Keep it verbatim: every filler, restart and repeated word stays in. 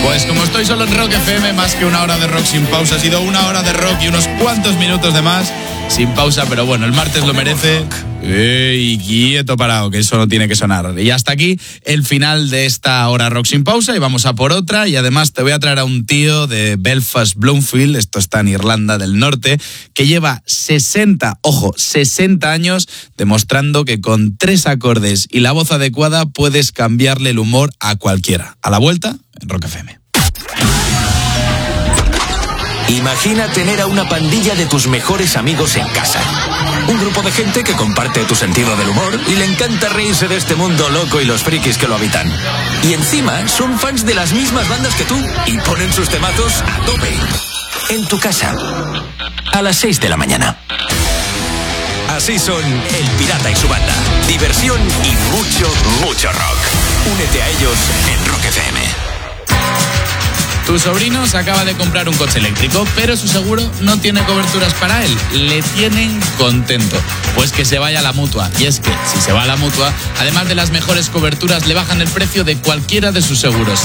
Pues como estoy solo en Rock F M, más que una hora de rock sin pausa, ha sido una hora de rock y unos cuantos minutos de más sin pausa, pero bueno, el martes lo merece. ¡Ey, quieto parado, que eso no tiene que sonar! Y hasta aquí el final de esta hora rock sin pausa y vamos a por otra. Y además te voy a traer a un tío de Belfast, Bloomfield, esto está en Irlanda del Norte, que lleva sesenta, ojo, sesenta años demostrando que con tres acordes y la voz adecuada puedes cambiarle el humor a cualquiera. A la vuelta, en Rock F M. Imagina tener a una pandilla de tus mejores amigos en casa. Un grupo de gente que comparte tu sentido del humor y le encanta reírse de este mundo loco y los frikis que lo habitan. Y encima son fans de las mismas bandas que tú y ponen sus temazos a tope. En tu casa, a las seis de la mañana. Así son El Pirata y su banda. Diversión y mucho, mucho rock. Únete a ellos en Rock F M. Tu sobrino se acaba de comprar un coche eléctrico, pero su seguro no tiene coberturas para él. Le tienen contento. Pues que se vaya a la Mutua. Y es que, si se va a la Mutua, además de las mejores coberturas, le bajan el precio de cualquiera de sus seguros.